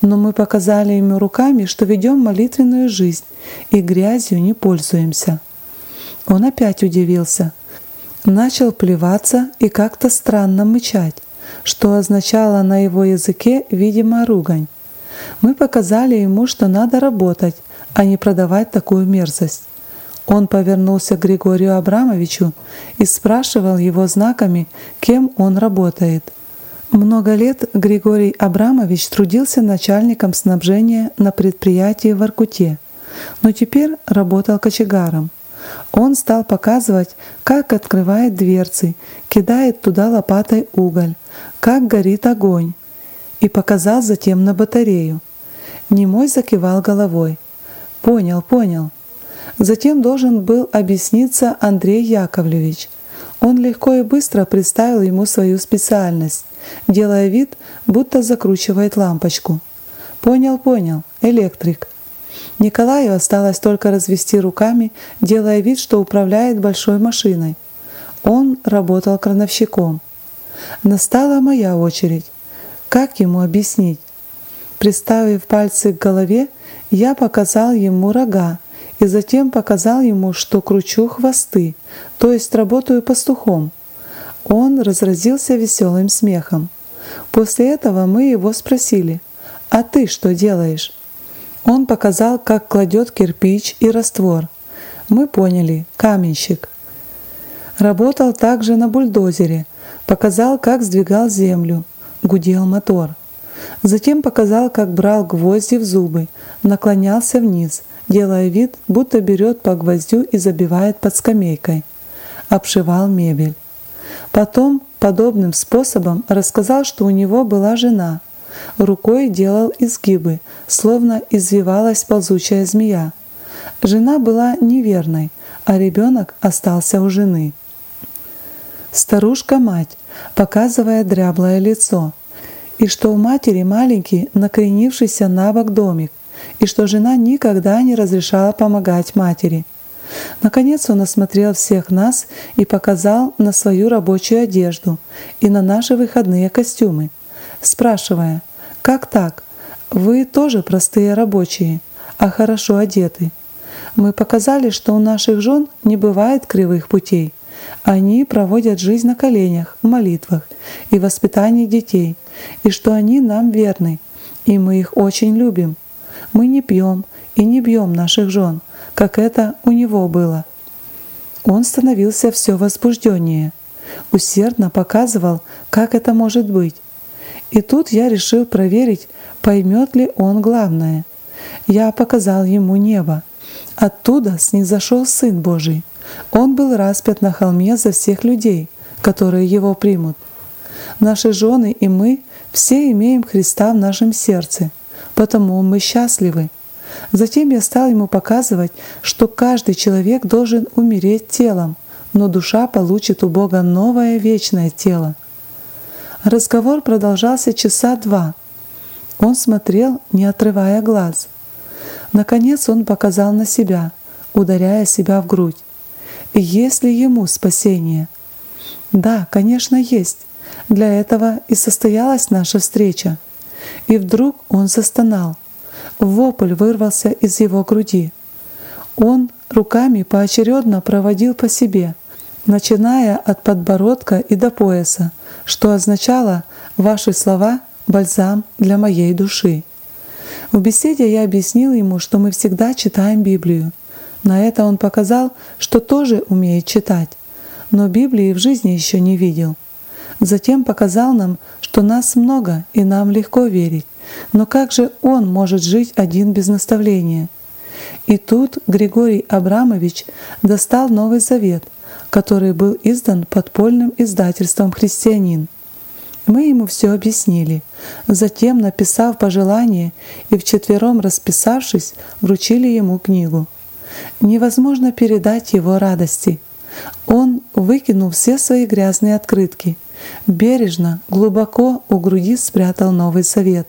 но мы показали ему руками, что ведем молитвенную жизнь и грязью не пользуемся. Он опять удивился, начал плеваться и как-то странно мычать, что означало на его языке, видимо, ругань. Мы показали ему, что надо работать, а не продавать такую мерзость. Он повернулся к Григорию Абрамовичу и спрашивал его знаками, кем он работает. Много лет Григорий Абрамович трудился начальником снабжения на предприятии в Воркуте, но теперь работал кочегаром. Он стал показывать, как открывает дверцы, кидает туда лопатой уголь, как горит огонь, и показал затем на батарею. Немой закивал головой. «Понял, понял». Затем должен был объясниться Андрей Яковлевич. Он легко и быстро представил ему свою специальность, делая вид, будто закручивает лампочку. «Понял, понял, электрик». Николаю осталось только развести руками, делая вид, что управляет большой машиной. Он работал крановщиком. Настала моя очередь. Как ему объяснить? Приставив пальцы к голове, я показал ему рога и затем показал ему, что кручу хвосты, то есть работаю пастухом. Он разразился веселым смехом. После этого мы его спросили: «А ты что делаешь?» Он показал, как кладет кирпич и раствор. Мы поняли: каменщик. Работал также на бульдозере, показал, как сдвигал землю, гудел мотор. Затем показал, как брал гвозди в зубы, наклонялся вниз, делая вид, будто берет по гвоздю и забивает под скамейкой. Обшивал мебель. Потом подобным способом рассказал, что у него была жена. Рукой делал изгибы, словно извивалась ползучая змея. Жена была неверной, а ребенок остался у жены. Старушка-мать, показывая дряблое лицо, и что у матери маленький, накренившийся набок домик, и что жена никогда не разрешала помогать матери. Наконец он осмотрел всех нас и показал на свою рабочую одежду и на наши выходные костюмы, спрашивая: «Как так? Вы тоже простые рабочие, а хорошо одеты». Мы показали, что у наших жен не бывает кривых путей. Они проводят жизнь на коленях, в молитвах и воспитании детей, и что они нам верны, и мы их очень любим. Мы не пьем и не бьем наших жен, как это у него было. Он становился все возбужденнее, усердно показывал, как это может быть. И тут я решил проверить, поймет ли он главное. Я показал ему небо. Оттуда снизошел Сын Божий. Он был распят на холме за всех людей, которые его примут. Наши жены и мы все имеем Христа в нашем сердце, потому мы счастливы. Затем я стал ему показывать, что каждый человек должен умереть телом, но душа получит у Бога новое вечное тело. Разговор продолжался часа 2. Он смотрел, не отрывая глаз. Наконец он показал на себя, ударяя себя в грудь. Есть ли ему спасение? Да, конечно, есть. Для этого и состоялась наша встреча. И вдруг он застонал. Вопль вырвался из его груди. Он руками поочередно проводил по себе, начиная от подбородка и до пояса, что означало: «Ваши слова — бальзам для моей души». В беседе я объяснил ему, что мы всегда читаем Библию. На это он показал, что тоже умеет читать, но Библии в жизни еще не видел. Затем показал нам, что нас много и нам легко верить, но как же он может жить один без наставления? И тут Григорий Абрамович достал Новый Завет, который был издан подпольным издательством «Христианин». Мы ему все объяснили, затем, написав пожелание и вчетвером расписавшись, вручили ему книгу. Невозможно передать его радости. Он выкинул все свои грязные открытки, бережно, глубоко у груди спрятал Новый Завет.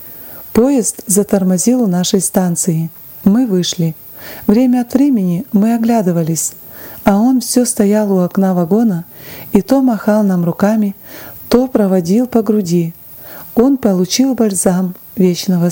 Поезд затормозил у нашей станции. Мы вышли. Время от времени мы оглядывались, а он все стоял у окна вагона и то махал нам руками, то проводил по груди. Он получил бальзам вечного